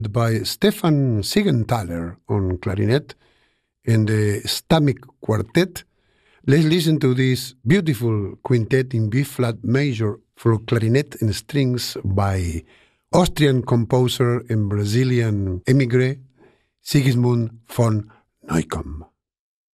by Stefan Siegenthaler on clarinet and the Stamek Quartet. Let's listen to this beautiful quintet in B-flat major for clarinet and strings by Austrian composer and Brazilian émigré Sigismund von Neukomm.